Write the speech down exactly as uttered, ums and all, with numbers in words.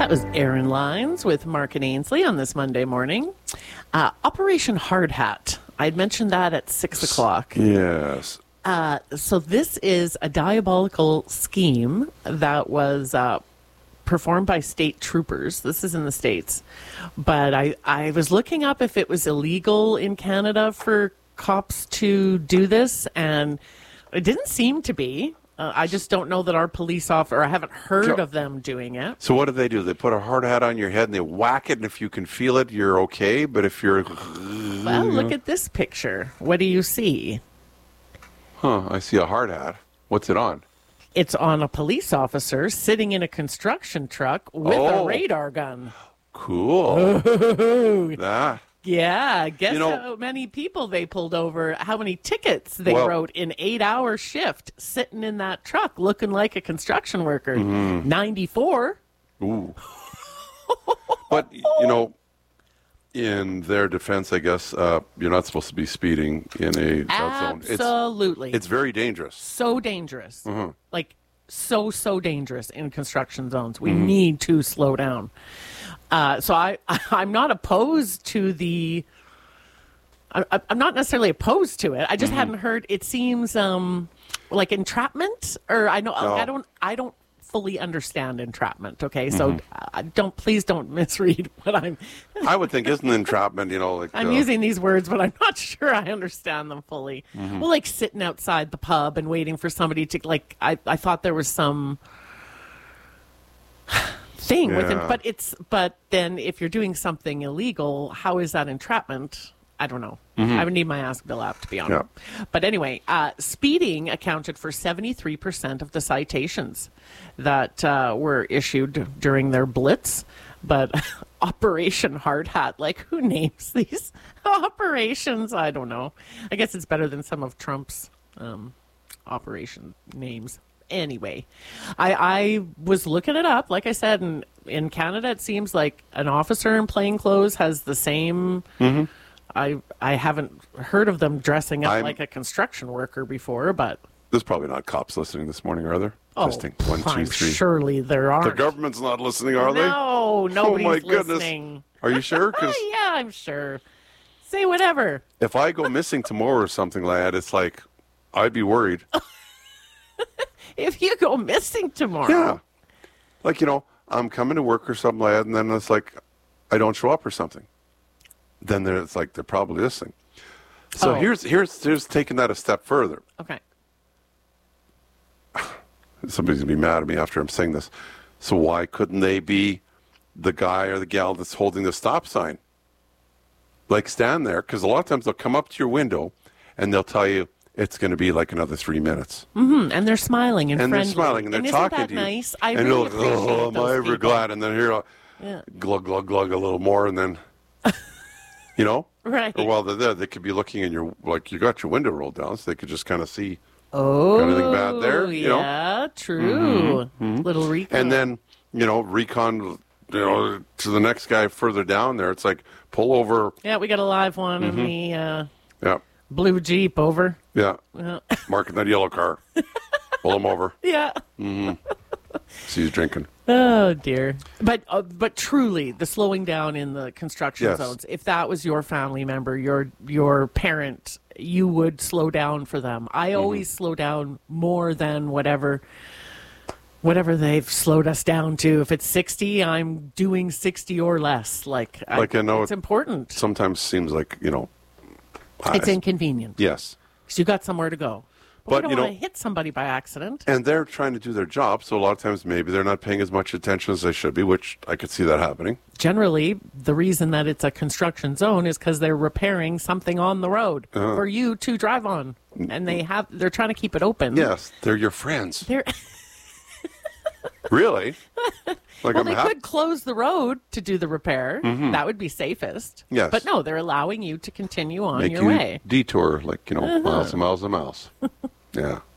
That was Aaron Lines with Mark and Ainsley on this Monday morning. Uh, Operation Hard Hat. I'd mentioned that at six o'clock. Yes. Uh, so this is a diabolical scheme that was uh, performed by state troopers. This is in the States. But I, I was looking up if it was illegal in Canada for cops to do this, and it didn't seem to be. Uh, I just don't know that our police officer, or I haven't heard of them doing it. So what do they do? They put a hard hat on your head and they whack it, and if you can feel it, you're okay. But if you're... Well, look at this picture. What do you see? Huh, I see a hard hat. What's it on? It's on a police officer sitting in a construction truck with Oh. a radar gun. Cool. That. Yeah, guess You know- how many people they pulled over, how many tickets they Well- wrote in eight-hour shift sitting in that truck looking like a construction worker. Mm-hmm. ninety-four. Ooh. But, you know, in their defense, I guess, uh, you're not supposed to be speeding in a south zone. It's, Absolutely. it's very dangerous. so dangerous. Mm-hmm. Like, so, so dangerous in construction zones. We Mm-hmm. need to slow down. Uh, so I, I'm not opposed to the... I, I'm not necessarily opposed to it. I just Mm-hmm. hadn't heard... It seems um, like entrapment, or I know No. I don't I don't fully understand entrapment. Okay, so Mm-hmm. uh, don't please don't misread what I'm. I would think, isn't entrapment, you know, like... I'm uh, using these words, but I'm not sure I understand them fully. Mm-hmm. Well, like sitting outside the pub and waiting for somebody to, like, I, I thought there was some thing with it, Yeah. but it's, but then if you're doing something illegal, how is that entrapment? I don't know. I would need my Ask Bill app to be on Yeah. it. But anyway, uh, speeding accounted for seventy-three percent of the citations that uh, were issued during their blitz. But Operation Hard Hat, like, who names these operations? I don't know. I guess it's better than some of Trump's um, operation names. Anyway, I, I was looking it up. Like I said, in, in Canada, it seems like an officer in plain clothes has the same... Mm-hmm. I I haven't heard of them dressing up I'm- like a construction worker before, but... There's probably not cops listening this morning, are there? Oh, Testing. One, two, I'm three. surely there are. The government's not listening, are they? No, nobody's oh my goodness. listening. Are you sure? 'Cause Yeah, I'm sure. Say whatever. if I go missing tomorrow or something like that, it's like, I'd be worried. If you go missing tomorrow. Yeah. Like, you know, I'm coming to work or something like that, and then it's like, I don't show up or something. Then there- it's like, they're probably listening. So Oh. here's, here's, here's taking that a step further. Okay. Somebody's going to be mad at me after I'm saying this. So why couldn't they be the guy or the gal that's holding the stop sign? Like, stand there, because a lot of times they'll come up to your window and they'll tell you it's going to be like another three minutes. Hmm. And they're smiling and, And friendly. they're smiling and they're isn't talking that to you. nice? I and really you're appreciate like, oh, am those I ever people. glad? And then here, Yeah. glug, glug, glug a little more, and then, you know? Right. Or while they're there, they could be looking in your, like, you got your window rolled down, so they could just kind of see. Oh, Got anything bad there, you know? yeah, true. Little recon. And then, you know, recon, you know, to the next guy further down there. It's like, pull over. Yeah, we got a live one Mm-hmm. in the uh, Yeah, blue Jeep over. yeah. Yeah. Marking that yellow car. Pull him over. Yeah. See he's drinking. Oh dear. But uh, but truly, the slowing down in the construction Yes. zones. If that was your family member, your your parent, you would slow down for them. I Mm-hmm. always slow down more than whatever whatever they've slowed us down to. If it's sixty, I'm doing sixty or less. Like Like, I know it's it- important. Sometimes seems like, you know. It's I- inconvenient Yes. because you got somewhere to go. But, But, we don't you want know- to hit somebody by accident. And they're trying to do their job, so a lot of times maybe they're not paying as much attention as they should be, which I could see that happening. Generally, the reason that it's a construction zone is because they're repairing something on the road Uh-huh. for you to drive on, and they have they're trying to keep it open. Yes, they're your friends. They're, Really? Like, well, I'm they happy. could close the road to do the repair. That would be safest. Yes. But no, they're allowing you to continue on Make your you way. detour, like, you know, miles and miles and miles. Yeah.